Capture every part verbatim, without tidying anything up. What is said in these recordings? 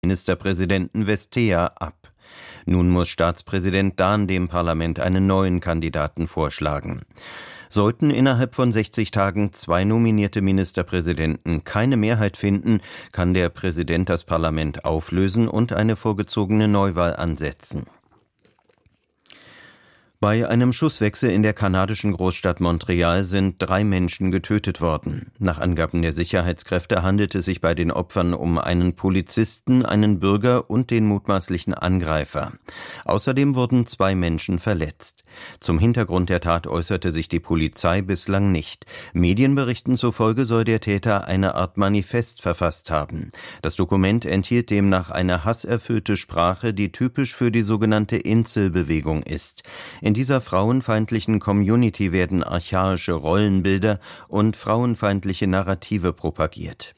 Ministerpräsidenten Vestea ab. Nun muss Staatspräsident Dahn dem Parlament einen neuen Kandidaten vorschlagen. Sollten innerhalb von sechzig Tagen zwei nominierte Ministerpräsidenten keine Mehrheit finden, kann der Präsident das Parlament auflösen und eine vorgezogene Neuwahl ansetzen. Bei einem Schusswechsel in der kanadischen Großstadt Montreal sind drei Menschen getötet worden. Nach Angaben der Sicherheitskräfte handelt es sich bei den Opfern um einen Polizisten, einen Bürger und den mutmaßlichen Angreifer. Außerdem wurden zwei Menschen verletzt. Zum Hintergrund der Tat äußerte sich die Polizei bislang nicht. Medienberichten zufolge soll der Täter eine Art Manifest verfasst haben. Das Dokument enthielt demnach eine hasserfüllte Sprache, die typisch für die sogenannte Inselbewegung ist. In dieser frauenfeindlichen Community werden archaische Rollenbilder und frauenfeindliche Narrative propagiert.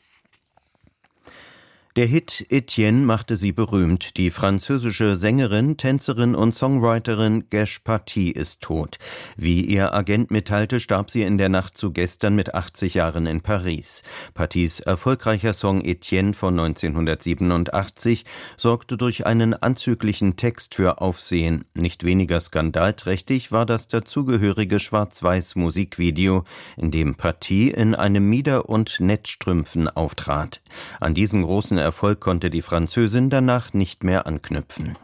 Der Hit Etienne machte sie berühmt. Die französische Sängerin, Tänzerin und Songwriterin Gesh Paty ist tot. Wie ihr Agent mitteilte, starb sie in der Nacht zu gestern mit achtzig Jahren in Paris. Patys erfolgreicher Song Etienne von neunzehnhundertsiebenundachtzig sorgte durch einen anzüglichen Text für Aufsehen. Nicht weniger skandalträchtig war das dazugehörige Schwarz-Weiß-Musikvideo, in dem Paty in einem Mieder- und Netzstrümpfen auftrat. An diesen großen Erfolg konnte die Französin danach nicht mehr anknüpfen.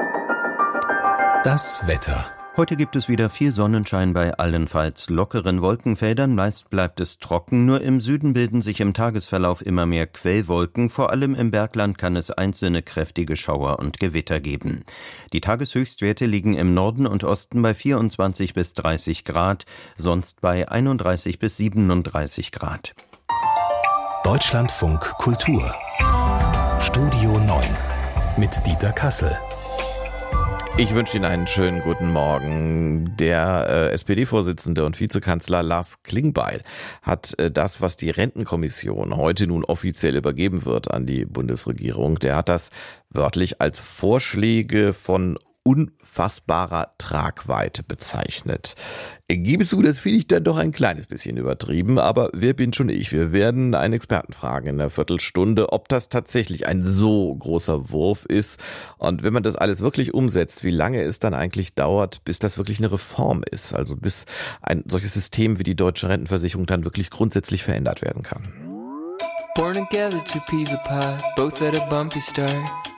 Das Wetter. Heute gibt es wieder viel Sonnenschein bei allenfalls lockeren Wolkenfeldern. Meist bleibt es trocken, nur im Süden bilden sich im Tagesverlauf immer mehr Quellwolken. Vor allem im Bergland kann es einzelne kräftige Schauer und Gewitter geben. Die Tageshöchstwerte liegen im Norden und Osten bei vierundzwanzig bis dreißig Grad, sonst bei einunddreißig bis siebenunddreißig Grad. Deutschlandfunk Kultur. Studio neun mit Dieter Kassel. Ich wünsche Ihnen einen schönen guten Morgen. Der äh, S P D-Vorsitzende und Vizekanzler Lars Klingbeil hat äh, das, was die Rentenkommission heute nun offiziell übergeben wird an die Bundesregierung, der hat das wörtlich als Vorschläge von unfassbarer Tragweite bezeichnet. Ich gebe zu, das finde ich dann doch ein kleines bisschen übertrieben, aber wer bin schon ich? Wir werden einen Experten fragen in einer Viertelstunde, ob das tatsächlich ein so großer Wurf ist und wenn man das alles wirklich umsetzt, wie lange es dann eigentlich dauert, bis das wirklich eine Reform ist, also bis ein solches System wie die deutsche Rentenversicherung dann wirklich grundsätzlich verändert werden kann. Born together, two peas a pod, both at a bumpy start.